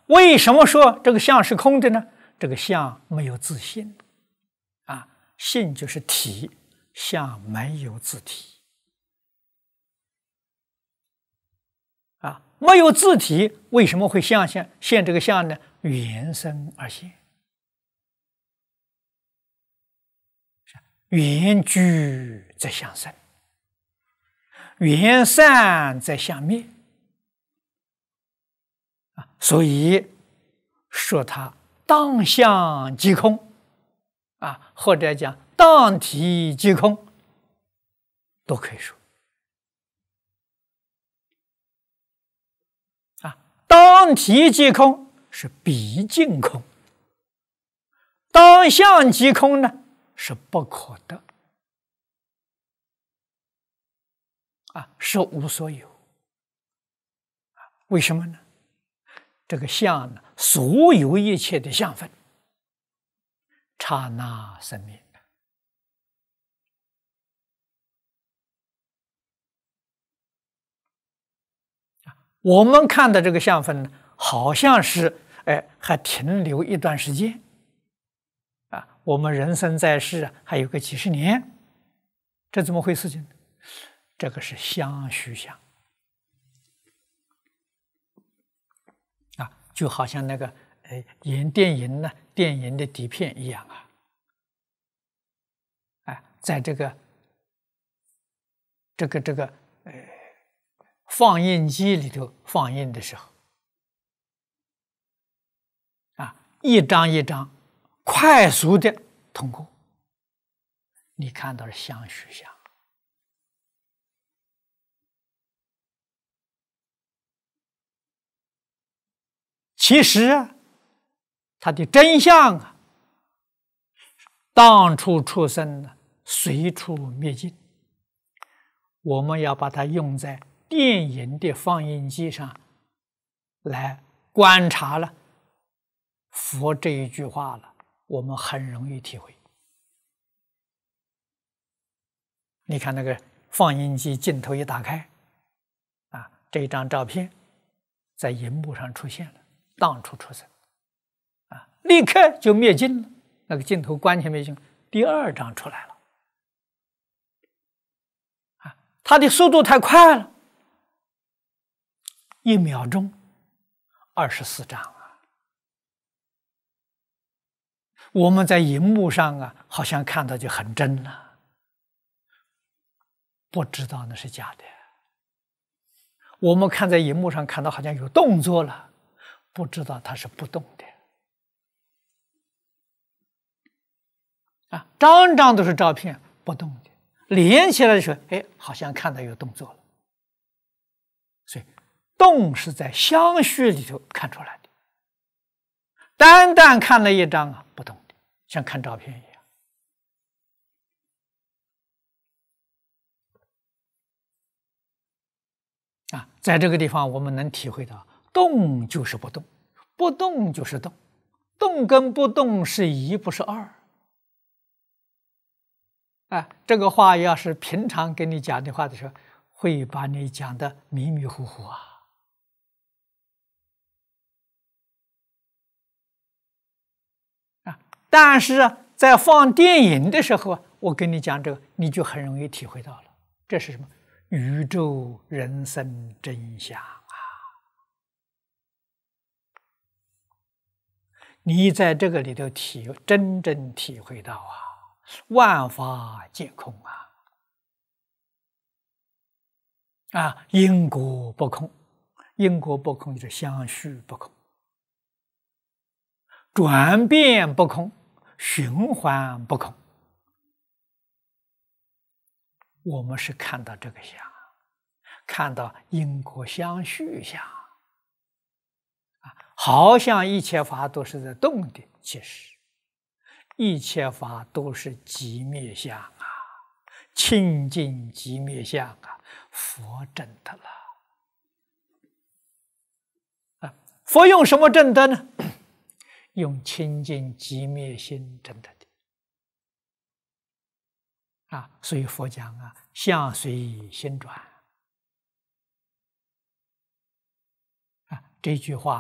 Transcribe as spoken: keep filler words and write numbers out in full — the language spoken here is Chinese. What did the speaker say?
为什么说这个相是空的呢？这个相没有自性啊，性就是体，相没有自体啊，没有自体，为什么会相现现这个相呢？缘生而现，缘聚则相生，缘散则相灭啊，所以说它当相即空啊，或者讲当体即空，都可以说啊。当体即空是毕竟空，当相即空呢是不可得啊，是无所有。为什么呢？这个相呢，所有一切的相分，刹那生灭。我们看的这个相分呢，好像是哎，还停留一段时间啊。我们人生在世啊，还有个几十年，这怎么回事情呢？这个是相续相啊，就好像那个哎演电影呢，电影的底片一样啊。哎，在这个这个这个呃。放映机里头放映的时候，啊，一张一张快速的通过，你看到了相续相。其实啊，它的真相啊，当处出生呢，随处灭尽。我们要把它用在电影的放映机上来观察了佛这一句话了，我们很容易体会。你看那个放映机镜头一打开，啊，这一张照片在荧幕上出现了，当处出生，啊，立刻就灭尽了。那个镜头关起灭尽，第二张出来了，啊，它的速度太快了。一秒钟，二十四张啊！我们在荧幕上啊，好像看到就很真了，不知道那是假的。我们看在荧幕上看到好像有动作了，不知道它是不动的。啊，张张都是照片，不动的，连起来的时候，哎，好像看到有动作了。所以。动是在相续里头看出来的，单单看了一张啊，不动的，像看照片一样啊。在这个地方，我们能体会到，动就是不动，不动就是动，动跟不动是一，不是二。啊，这个话要是平常跟你讲的话的时候，会把你讲的迷迷糊糊啊。但是啊，在放电影的时候啊，我跟你讲这个，你就很容易体会到了，这是什么？宇宙人生真相啊！你在这个里头体真正体会到啊，万法皆空啊！啊，因果不空，因果不空就是相续不空，转变不空。循环不空，我们是看到这个相，看到因果相续相啊，好像一切法都是在动的，其实一切法都是寂灭相啊，清净寂灭相啊，佛证得了啊。佛用什么证得呢？用清净寂灭心证得的啊，所以佛讲啊，相随心转啊，这句话。